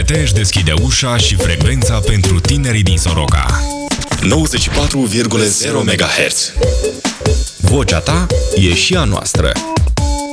RMT își deschide ușa și frecvența pentru tinerii din Soroca. 94,0 MHz. Vocea ta e și a noastră.